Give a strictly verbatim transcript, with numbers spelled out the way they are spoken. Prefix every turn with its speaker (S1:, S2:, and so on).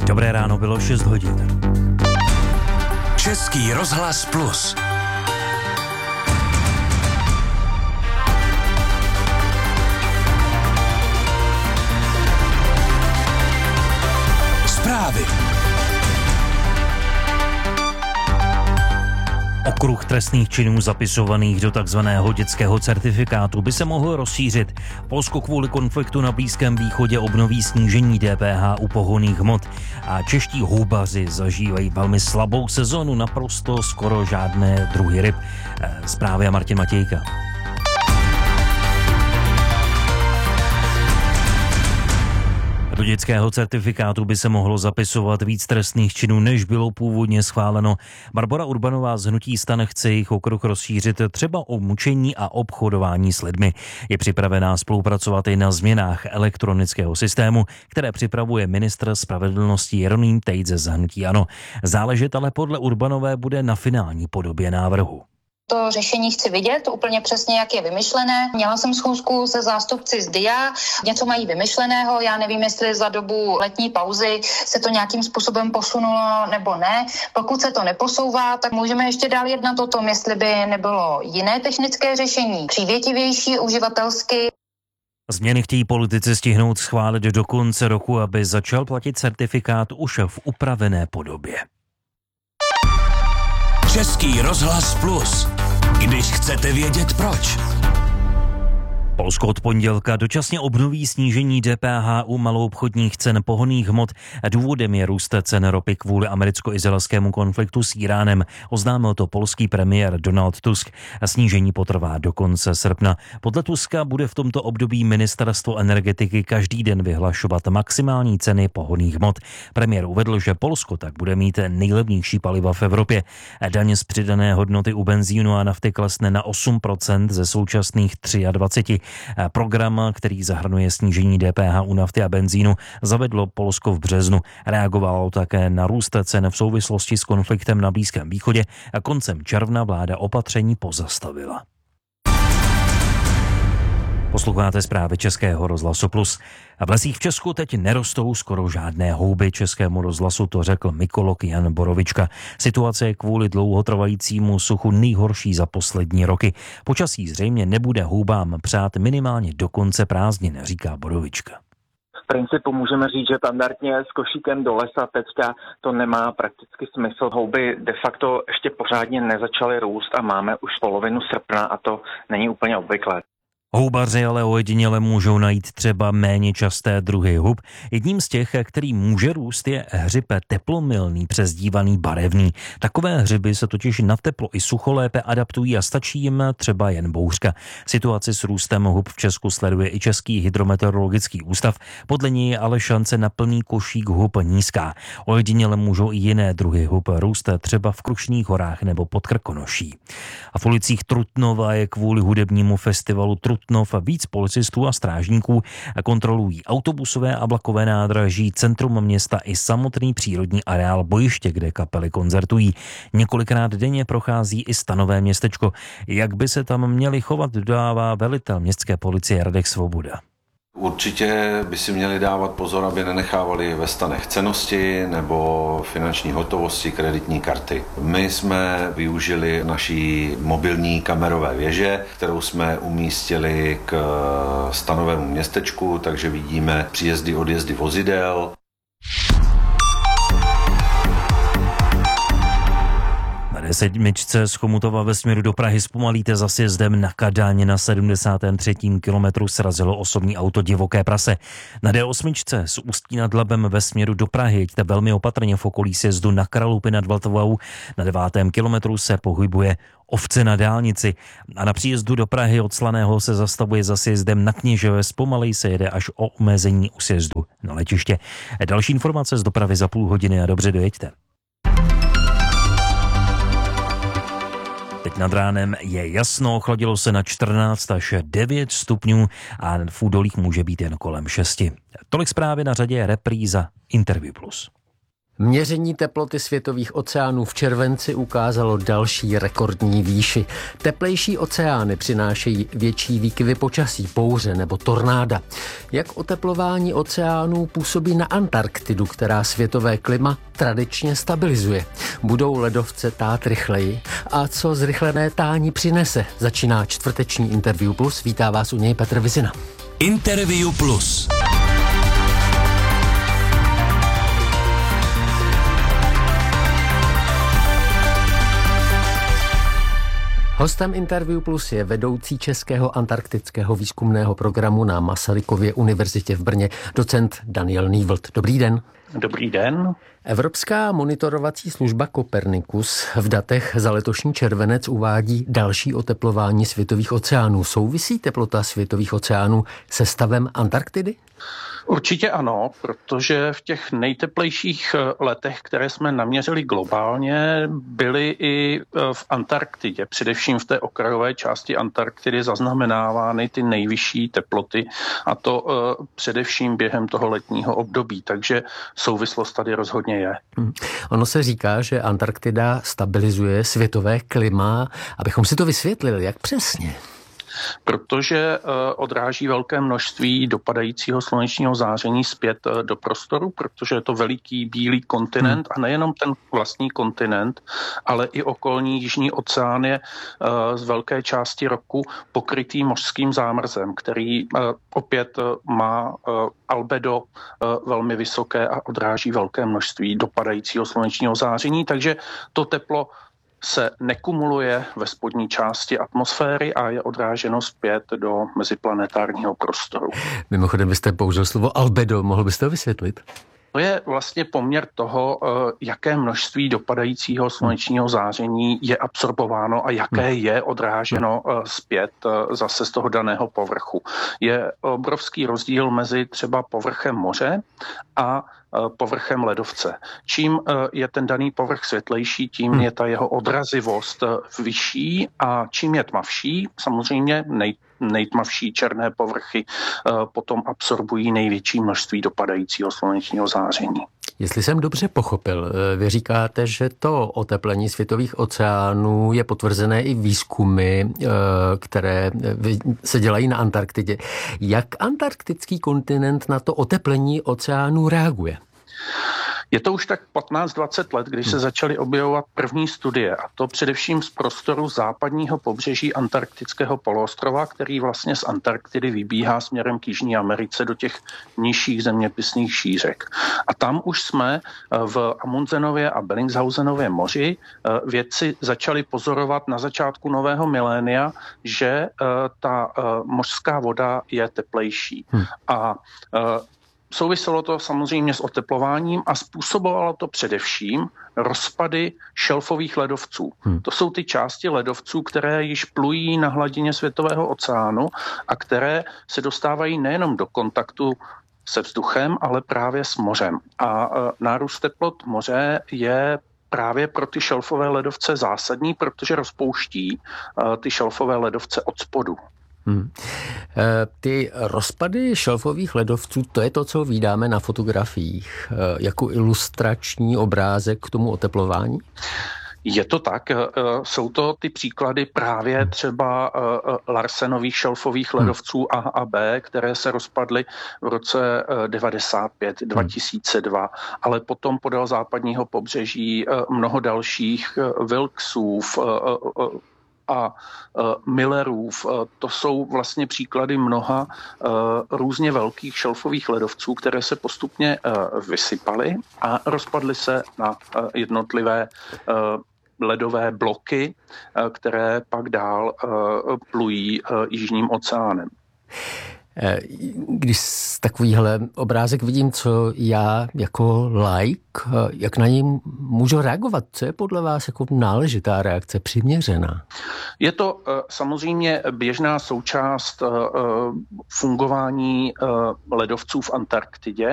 S1: Dobré ráno, bylo šest hodin.
S2: Český rozhlas Plus. Zprávy.
S1: Okruh trestných činů zapisovaných do takzvaného dětského certifikátu by se mohl rozšířit. Polsko kvůli konfliktu na Blízkém východě obnoví snížení D P H u pohonných hmot a čeští houbaři zažívají velmi slabou sezonu, naprosto skoro žádné druhy ryb. Zprávy a Martin Matějka. Do dětského certifikátu by se mohlo zapisovat víc trestných činů, než bylo původně schváleno. Barbora Urbanová z hnutí STAN chce jejich okruh rozšířit třeba o mučení a obchodování s lidmi. Je připravená spolupracovat i na změnách elektronického systému, které připravuje ministr spravedlnosti Jeroným Tejc z hnutí ANO. Záležet ale podle Urbanové bude na finální podobě návrhu.
S3: To řešení chci vidět úplně přesně, jak je vymyšlené. Měla jsem schůzku se zástupci z D I A, něco mají vymyšleného, já nevím, jestli za dobu letní pauzy se to nějakým způsobem posunulo nebo ne. Pokud se to neposouvá, tak můžeme ještě dál jednat o tom, jestli by nebylo jiné technické řešení, přívětivější, uživatelsky.
S1: Změny chtějí politici stihnout schválit do konce roku, aby začal platit certifikát už v upravené podobě.
S2: Český rozhlas Plus. Když chcete vědět proč.
S1: Polsko od pondělka dočasně obnoví snížení D P H u maloobchodních cen pohonných hmot. Důvodem je růst cen ropy kvůli americko-izraelskému konfliktu s Iránem. Oznámil to polský premiér Donald Tusk. Snížení potrvá do konce srpna. Podle Tuska bude v tomto období ministerstvo energetiky každý den vyhlašovat maximální ceny pohonných hmot. Premiér uvedl, že Polsko tak bude mít nejlevnější paliva v Evropě. Daň z přidané hodnoty u benzínu a nafty klesne na osm procent ze současných dvacet tři. Program, který zahrnuje snížení D P H u nafty a benzínu, zavedlo Polsko v březnu. Reagovalo také na růst cen v souvislosti s konfliktem na Blízkém východě a koncem června vláda opatření pozastavila. Posloucháte zprávy Českého rozhlasu Plus. V lesích v Česku teď nerostou skoro žádné houby. Českému rozhlasu to řekl mykolog Jan Borovička. Situace je kvůli dlouhotrvajícímu suchu nejhorší za poslední roky. Počasí zřejmě nebude houbám přát minimálně do konce prázdnin, říká Borovička.
S4: V principu můžeme říct, že standardně s košíkem do lesa teďka to nemá prakticky smysl. Houby de facto ještě pořádně nezačaly růst a máme už polovinu srpna a to není úplně obvyklé.
S1: Houbaři ale ojediněle můžou najít třeba méně časté druhy hub. Jedním z těch, který může růst, je hřib teplomilný, přezdívaný barevný. Takové hřiby se totiž na teplo i sucho lépe adaptují a stačí jim třeba jen bouřka. Situaci s růstem hub v Česku sleduje i Český hydrometeorologický ústav. Podle něj je ale šance na plný košík hub nízká. Ojediněle můžou i jiné druhy hub růst třeba v Krušných horách nebo pod Krkonoší. A v ulicích Trutnova je kvůli hudebnímu festivalu Trutnov víc policistů a strážníků kontrolují autobusové a vlakové nádraží, centrum města i samotný přírodní areál bojiště, kde kapely koncertují. Několikrát denně prochází i stanové městečko. Jak by se tam měli chovat, dodává velitel městské policie Radek Svoboda.
S5: Určitě by si měli dávat pozor, aby nenechávali ve stanech cennosti nebo finanční hotovosti, kreditní karty. My jsme využili naší mobilní kamerové věže, kterou jsme umístili k stanovému městečku, takže vidíme příjezdy, odjezdy vozidel.
S1: Na sedmičce z Chomutova ve směru do Prahy zpomalíte za sjezdem na Kadaň. Na sedmdesátém třetím kilometru srazilo osobní auto divoké prase. Na D osm z Ústí nad Labem ve směru do Prahy jeďte velmi opatrně v okolí sjezdu na Kralupy nad Vltavou. Na devátém kilometru se pohybuje ovce na dálnici. A na příjezdu do Prahy od Slaného se zastavuje za sjezdem na Kněževe. Zpomalej se jede až o omezení u sjezdu na letiště. Další informace z dopravy za půl hodiny a dobře dojeďte. Teď nad ránem je jasno, ochladilo se na čtrnáct až devět stupňů a v údolích může být jen kolem šesti. Tolik zprávy, na řadě repríza Interview Plus.
S6: Měření teploty světových oceánů v červenci ukázalo další rekordní výši. Teplejší oceány přinášejí větší výkyvy počasí, bouře nebo tornáda. Jak oteplování oceánů působí na Antarktidu, která světové klima tradičně stabilizuje? Budou ledovce tát rychleji? A co zrychlené tání přinese? Začíná čtvrteční Interview Plus. Vítá vás u něj Petr Vizina.
S2: Interview Plus.
S6: Hostem Interview Plus je vedoucí Českého antarktického výzkumného programu na Masarykově univerzitě v Brně, docent Daniel Nývlt. Dobrý den.
S7: Dobrý den.
S6: Evropská monitorovací služba Copernicus v datech za letošní červenec uvádí další oteplování světových oceánů. Souvisí teplota světových oceánů se stavem Antarktidy?
S7: Určitě ano, protože v těch nejteplejších letech, které jsme naměřili globálně, byly i v Antarktidě, především v té okrajové části Antarktidy zaznamenávány ty nejvyšší teploty, a to uh, především během toho letního období, takže souvislost tady rozhodně je.
S6: Hmm. Ono se říká, že Antarktida stabilizuje světové klima. Abychom si to vysvětlili, jak přesně?
S7: Protože odráží velké množství dopadajícího slunečního záření zpět do prostoru, protože je to veliký bílý kontinent a nejenom ten vlastní kontinent, ale i okolní jižní oceán je z velké části roku pokrytý mořským zámrzem, který opět má albedo velmi vysoké a odráží velké množství dopadajícího slunečního záření, takže to teplo se nekumuluje ve spodní části atmosféry a je odráženo zpět do meziplanetárního prostoru.
S6: Mimochodem byste použil slovo albedo, mohl byste to vysvětlit?
S7: To je vlastně poměr toho, jaké množství dopadajícího slunečního záření je absorbováno a jaké je odráženo zpět zase z toho daného povrchu. Je obrovský rozdíl mezi třeba povrchem moře a povrchem ledovce. Čím je ten daný povrch světlejší, tím je ta jeho odrazivost vyšší, a čím je tmavší, samozřejmě nej, nejtmavší černé povrchy potom absorbují největší množství dopadajícího slunečního záření.
S6: Jestli jsem dobře pochopil, vy říkáte, že to oteplení světových oceánů je potvrzené i výzkumy, které se dělají na Antarktidě. Jak antarktický kontinent na to oteplení oceánů reaguje?
S7: Je to už tak patnáct dvacet let, když se začaly objevovat první studie, a to především z prostoru západního pobřeží antarktického poloostrova, který vlastně z Antarktidy vybíhá směrem k Jižní Americe do těch nižších zeměpisných šířek. A tam už jsme v Amundsenově a Bellingshausenově moři vědci začali pozorovat na začátku nového milénia, že ta mořská voda je teplejší. Hmm. A souviselo to samozřejmě s oteplováním a způsobovalo to především rozpady šelfových ledovců. Hmm. To jsou ty části ledovců, které již plují na hladině světového oceánu a které se dostávají nejenom do kontaktu se vzduchem, ale právě s mořem. A nárůst teplot moře je právě pro ty šelfové ledovce zásadní, protože rozpouští ty šelfové ledovce od spodu.
S6: Hmm. Ty rozpady šelfových ledovců, to je to, co vídáme na fotografiích, jako ilustrační obrázek k tomu oteplování?
S7: Je to tak. Jsou to ty příklady právě třeba Larsenových šelfových ledovců A a B, které se rozpadly v roce devadesát pět dva tisíce dva, ale potom podél západního pobřeží mnoho dalších Wilkesův a Millerův. To jsou vlastně příklady mnoha různě velkých šelfových ledovců, které se postupně vysypaly a rozpadly se na jednotlivé ledové bloky, které pak dál plují Jižním oceánem.
S6: Když takovýhle obrázek vidím, co já jako laik, jak na něj můžu reagovat? Co je podle vás jako náležitá reakce, přiměřená?
S7: Je to uh, samozřejmě běžná součást uh, fungování uh, ledovců v Antarktidě.